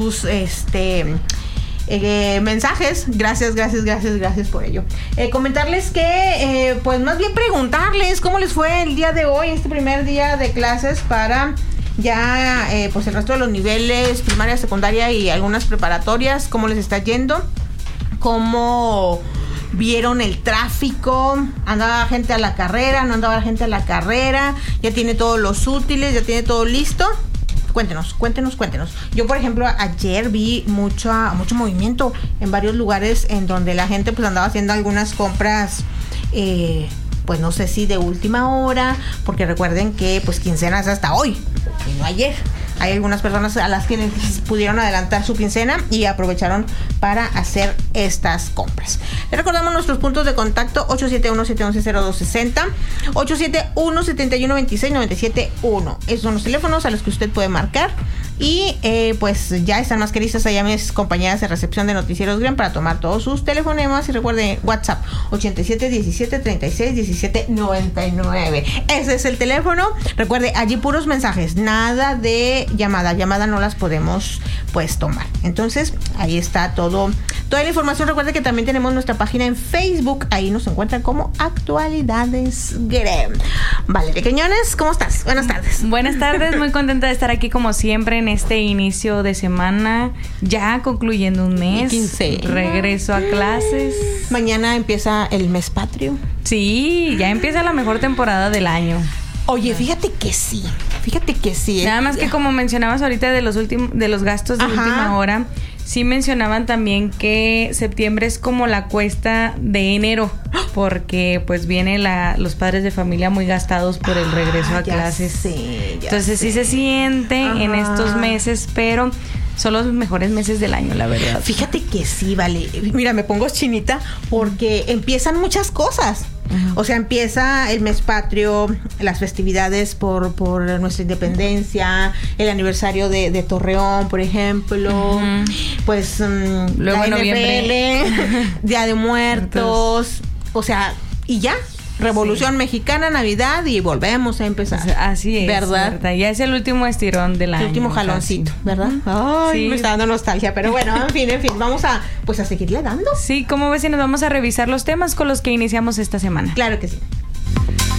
mensajes. Gracias por ello. Comentarles que, pues más bien preguntarles cómo les fue el día de hoy, este primer día de clases para ya pues el resto de los niveles, primaria, secundaria y algunas preparatorias. ¿Cómo les está yendo? ¿Cómo vieron el tráfico? ¿Andaba gente a la carrera? ¿No andaba la gente a la carrera? ¿Ya tiene todos los útiles? ¿Ya tiene todo listo? Cuéntenos. Yo, por ejemplo, ayer vi mucho movimiento en varios lugares en donde la gente pues andaba haciendo algunas compras, pues no sé si de última hora, porque recuerden que pues quincena es hasta hoy y no ayer. Hay algunas personas a las que pudieron adelantar su quincena y aprovecharon para hacer estas compras. Les recordamos nuestros puntos de contacto: 871-711-0260, 871-7126-971. Esos son los teléfonos a los que usted puede marcar. Y pues ya están más que listas allá mis compañeras de recepción de Noticieros Gran para tomar todos sus telefonemas. Y recuerden, WhatsApp 8717361799. Ese es el teléfono. Recuerde, allí puros mensajes, nada de llamada no las podemos pues tomar. Entonces ahí está toda la información. Recuerde que también tenemos nuestra página en Facebook, ahí nos encuentran como Actualidades Grem. Valeria Quiñones, ¿cómo estás? Buenas tardes. Buenas tardes, muy contenta de estar aquí como siempre en este inicio de semana, ya concluyendo un mes, 15. Regreso a clases. Mañana empieza el mes patrio. Sí, ya empieza la mejor temporada del año. Oye, fíjate que sí. Nada más que como mencionabas ahorita de los gastos de última hora, sí mencionaban también que septiembre es como la cuesta de enero, porque pues vienen los padres de familia muy gastados por el regreso a clases. Entonces sí se siente en estos meses, pero son los mejores meses del año, la verdad. Fíjate que sí, vale. Mira, me pongo chinita porque empiezan muchas cosas. O sea, empieza el mes patrio, las festividades por nuestra independencia, el aniversario de Torreón, por ejemplo, pues luego la noviembre, Día de Muertos, o sea, y ya. Revolución Mexicana, Navidad y volvemos a empezar. Así es, ¿verdad? Ya es el último estirón del año. El último jaloncito, ¿verdad? Ay, me está dando nostalgia, pero bueno, en fin, vamos a seguirle dando. Sí, ¿cómo ves si nos vamos a revisar los temas con los que iniciamos esta semana? Claro que sí.